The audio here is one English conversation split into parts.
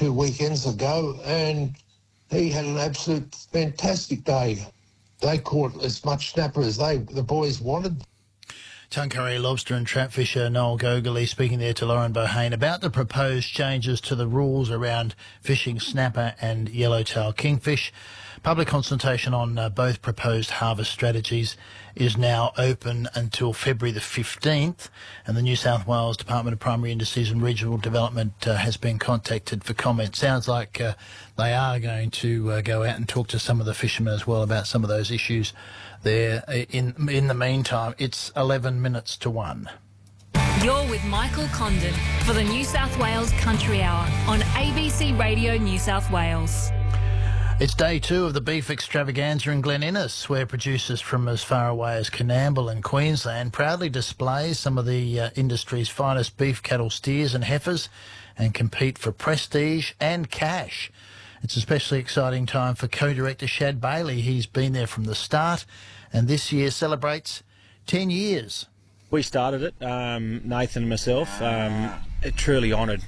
2 weekends ago, and he had an absolute fantastic day. They caught as much snapper as the boys wanted. Tuncurry lobster and trap fisher Noel Gogerly speaking there to Lauren Bohane about the proposed changes to the rules around fishing snapper and yellowtail kingfish. Public consultation on both proposed harvest strategies is now open until February the 15th, and the New South Wales Department of Primary Industries and Regional Development has been contacted for comment. Sounds like they are going to go out and talk to some of the fishermen as well about some of those issues there. In the meantime, it's 11 minutes to 1. You're with Michael Condon for the New South Wales Country Hour on ABC Radio New South Wales. It's day 2 of the beef extravaganza in Glen Innes, where producers from as far away as Coonamble and Queensland proudly display some of the industry's finest beef cattle steers and heifers and compete for prestige and cash. It's an especially exciting time for co-director Shad Bailey. He's been there from the start and this year celebrates 10 years. We started it, Nathan and myself, truly honoured.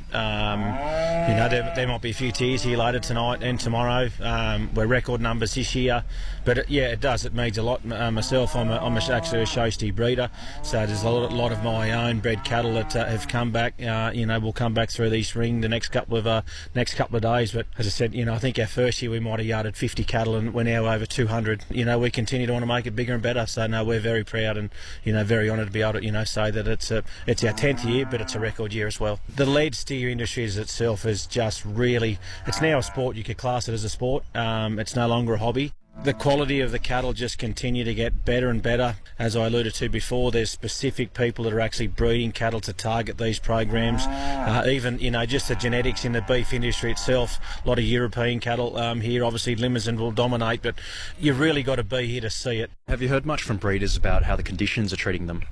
There might be a few tears here later tonight and tomorrow. We're record numbers this year, but it does. It means a lot. Myself, I'm actually a show steer breeder, so there's a lot of my own bred cattle that have come back. Will come back through the ring the next couple of days. But as I said, I think our first year we might have yarded 50 cattle, and we're now over 200. We continue to want to make it bigger and better. So no, we're very proud and very honoured to be able to say that it's our 10th year, but it's a record year as well. The lead steer industry itself is just really, it's now a sport. You could class it as a sport. It's no longer a hobby. The quality of the cattle just continue to get better and better. As I alluded to before, there's specific people that are actually breeding cattle to target these programs. Even, just the genetics in the beef industry itself. A lot of European cattle here. Obviously, Limousin will dominate, but you've really got to be here to see it. Have you heard much from breeders about how the conditions are treating them?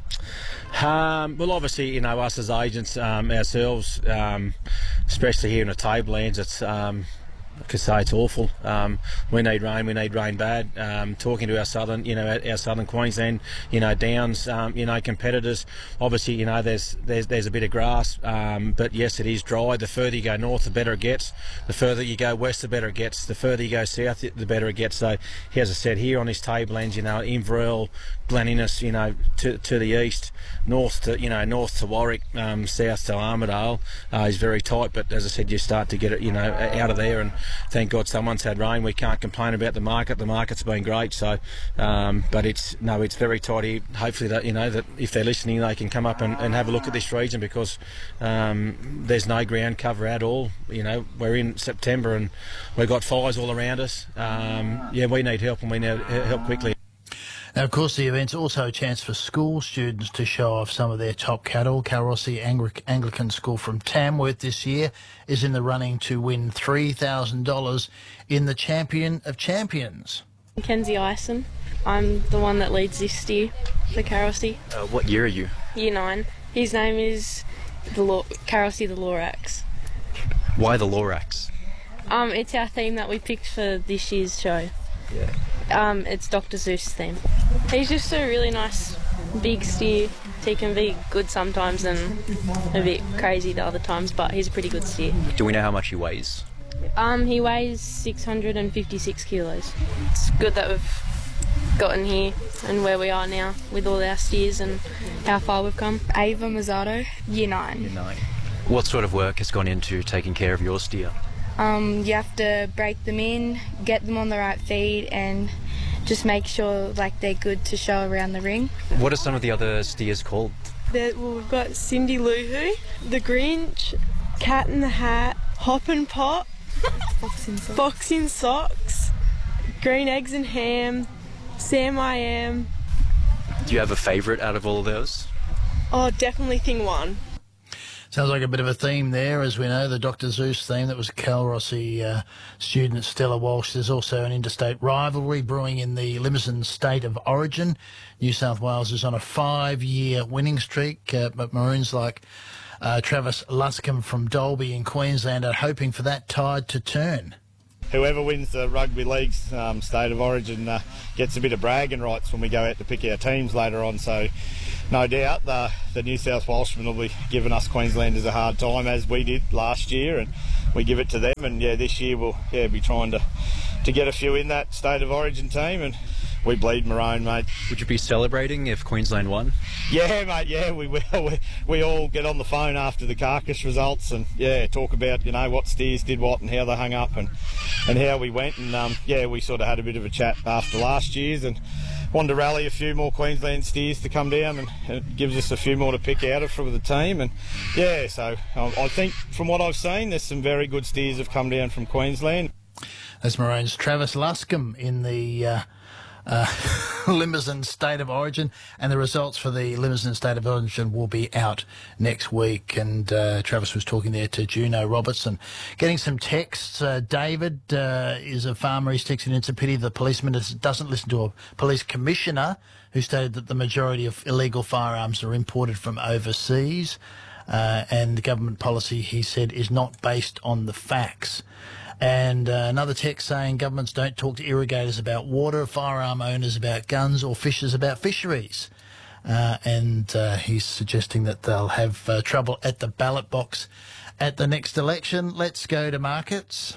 Well, obviously, us as agents ourselves, especially here in the Tablelands, it's I could say it's awful. We need rain bad. Talking to our southern Queensland, Downs, competitors. Obviously, there's a bit of grass, but yes, it is dry. The further you go north, the better it gets. The further you go west, the better it gets. The further you go south, the better it gets. So, as I said, here on this Tablelands, Inverell, Glen Innes, to the east, north to Warwick, south to Armidale is very tight. But as I said, you start to get it, out of there, and thank God someone's had rain. We can't complain about the market. The market's been great. So, but it's very tight here. Hopefully that if they're listening, they can come up and have a look at this region, because there's no ground cover at all. We're in September and we've got fires all around us. We need help, and we need help quickly. Now, of course, the event's also a chance for school students to show off some of their top cattle. Kalrossie Anglican School from Tamworth this year is in the running to win $3,000 in the Champion of Champions. Kenzie Ison. I'm the one that leads this steer for Kalrossie. What year are you? Year 9. His name is Kalrossie the Lorax. Why the Lorax? It's our theme that we picked for this year's show. Yeah. It's Dr. Zeus' theme. He's just a really nice big steer. He can be good sometimes and a bit crazy the other times, but he's a pretty good steer. Do we know how much he weighs? He weighs 656 kilos. It's good that we've gotten here and where we are now with all our steers and how far we've come. Ava Mazzato, Year 9. Year 9. What sort of work has gone into taking care of your steer? You have to break them in, get them on the right feed, and just make sure they're good to show around the ring. What are some of the other steers called? We've got Cindy Loohoo, The Grinch, Cat in the Hat, Hop and Pop, Fox in Socks, Green Eggs and Ham, Sam I Am. Do you have a favourite out of all of those? Oh, definitely Thing 1. Sounds like a bit of a theme there, as we know, the Dr. Zeus theme. That was a Kalrossie student, Stella Walsh. There's also an interstate rivalry brewing in the Limousin State of Origin. New South Wales is on a 5-year winning streak, but Maroons like Travis Luscombe from Dalby in Queensland are hoping for that tide to turn. Whoever wins the Rugby League's State of Origin gets a bit of bragging rights when we go out to pick our teams later on. So no doubt the New South Welshmen will be giving us Queenslanders a hard time, as we did last year. And we give it to them. And this year we'll be trying to get a few in that State of Origin team, and we bleed maroon, mate. Would you be celebrating if Queensland won? Yeah, mate, we will. We all get on the phone after the carcass results and, talk about, what steers did what and how they hung up and how we went. And, we sort of had a bit of a chat after last year's and wanted to rally a few more Queensland steers to come down, and it gives us a few more to pick out of for the team. And, so I think from what I've seen, there's some very good steers have come down from Queensland. That's Maroon's Travis Luscombe in the Limousin State of Origin, and the results for the Limousin State of Origin will be out next week. And Travis was talking there to Juno Robertson. Getting some texts. David is a farmer. He's texting, it's a pity the policeman doesn't listen to a police commissioner who stated that the majority of illegal firearms are imported from overseas, and the government policy, he said, is not based on the facts. And another text saying governments don't talk to irrigators about water, firearm owners about guns, or fishers about fisheries. And he's suggesting that they'll have trouble at the ballot box at the next election. Let's go to markets.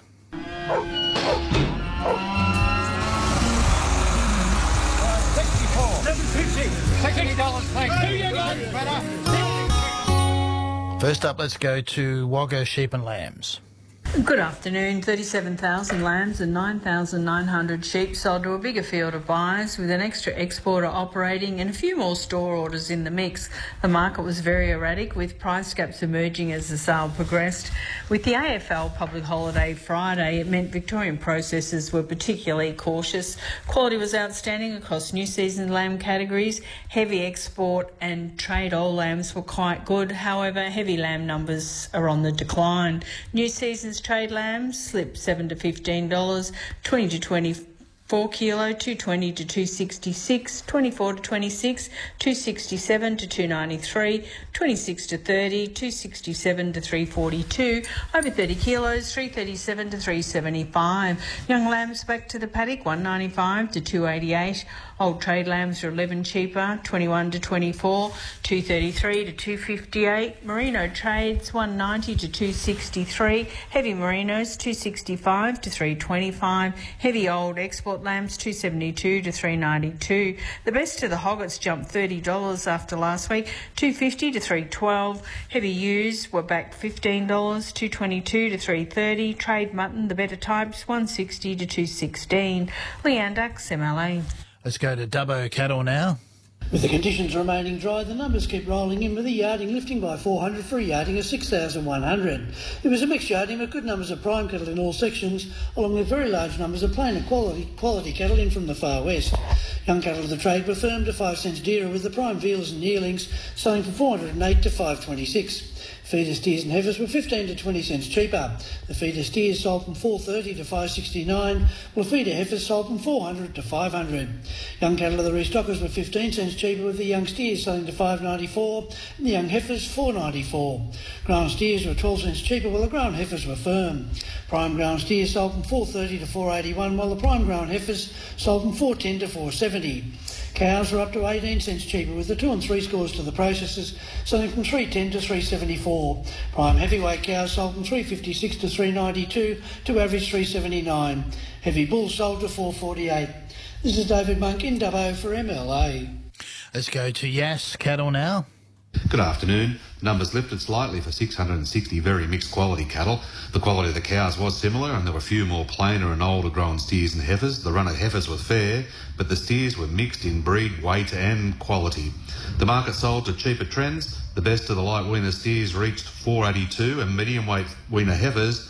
First up, let's go to Wagga Sheep and Lambs. Good afternoon. 37,000 lambs and 9,900 sheep sold to a bigger field of buyers, with an extra exporter operating and a few more store orders in the mix. The market was very erratic, with price gaps emerging as the sale progressed. With the AFL public holiday Friday, it meant Victorian processors were particularly cautious. Quality was outstanding across new season lamb categories. Heavy export and trade old lambs were quite good. However, heavy lamb numbers are on the decline. New season's trade lambs slipped $7 to $15, 20 to 24 kilo, 220 to 266, 24 to 26, 267 to 293, 26 to 30, 267 to 342, over 30 kilos, 337 to 375. Young lambs back to the paddock, 195 to 288. Old trade lambs are 11 cheaper, 21 to 24, 233 to 258. Merino trades, 190 to 263. Heavy merinos, 265 to 325. Heavy old export lambs, 272 to 392. The best of the hoggets jumped $30 after last week, 250 to 312. Heavy ewes were back $15, 222 to 330. Trade mutton, the better types, 160 to 216. Leanne Ducks, MLA. Let's go to Dubbo Cattle now. With the conditions remaining dry, the numbers keep rolling in, with the yarding lifting by 400 for a yarding of 6,100. It was a mixed yarding with good numbers of prime cattle in all sections, along with very large numbers of plain and quality cattle in from the far west. Young cattle of the trade were firm to 5 cents dearer, with the prime veals and yearlings selling for 408 to 526. Feeder steers and heifers were 15 to 20 cents cheaper. The feeder steers sold from 430 to 569, while feeder heifers sold from 400 to 500. Young cattle of the restockers were 15 cents cheaper, with the young steers selling to 594 and the young heifers 494. Ground steers were 12 cents cheaper, while the ground heifers were firm. Prime ground steers sold from 430 to 481, while the prime ground heifers sold from 410 to 470. Cows were up to 18 cents cheaper, with the 2 and 3 scores to the processors selling from 310 to 374. Prime heavyweight cows sold from 356 to 392 to average 379. Heavy bulls sold to 448. This is David Monk in Dubbo for MLA. Let's go to Yass Cattle now. Good afternoon. Numbers lifted slightly for 660 very mixed quality cattle. The quality of the cows was similar, and there were a few more plainer and older grown steers and heifers. The run of heifers was fair, but the steers were mixed in breed, weight and quality. The market sold to cheaper trends. The best of the light weaner steers reached 482 and medium weight weaner heifers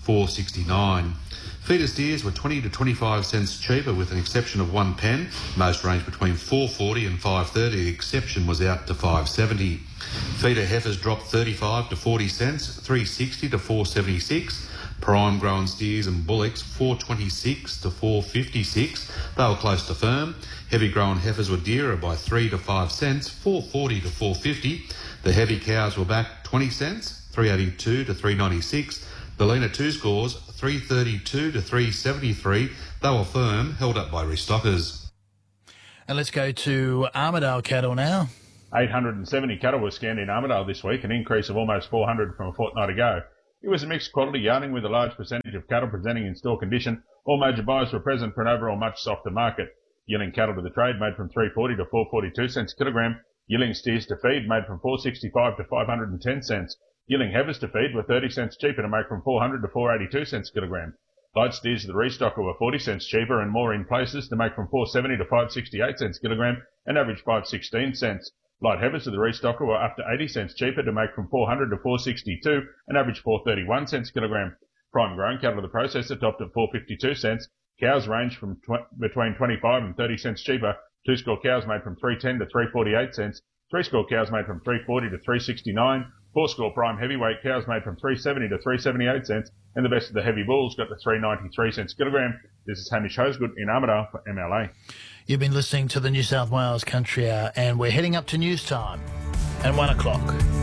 469. Feeder steers were 20 to 25 cents cheaper, with an exception of one pen. Most ranged between 440 and 530. The exception was out to 570. Feeder heifers dropped 35 to 40 cents, 360 to 476. Prime grown steers and bullocks 426 to 456. They were close to firm. Heavy grown heifers were dearer by 3 to 5 cents, 440 to 450. The heavy cows were back 20 cents, 382 to 396. The leaner 2 scores 332 to 373. They were firm, held up by restockers. And let's go to Armidale Cattle now. 870 cattle were scanned in Armidale this week, an increase of almost 400 from a fortnight ago. It was a mixed quality yarning with a large percentage of cattle presenting in store condition. All major buyers were present for an overall much softer market. Yearling cattle to the trade made from $3.40 to $4.42 cents a kilogram. Yearling steers to feed made from $4.65 to 510 cents. Yearling heifers to feed were 30 cents cheaper to make from $400 to 482 cents a kilogram. Light steers to the restocker were 40 cents cheaper and more in places to make from $4.70 to 568 cents a kilogram and average 516 cents. Light heifers to the restocker were up to 80 cents cheaper to make from $400 to 462 and average 431 cents a kilogram. Prime grown cattle to the processor topped at 452 cents. Cows range from between 25 and 30 cents cheaper. Two-score cows made from 310 to 348 cents. Three-score cows made from 340 to 369. Four-score prime heavyweight cows made from 370 to 378 cents. And the best of the heavy bulls got to 393 cents a kilogram. This is Hamish Hosegood in Armidale for MLA. You've been listening to the New South Wales Country Hour, and we're heading up to news time at 1 o'clock.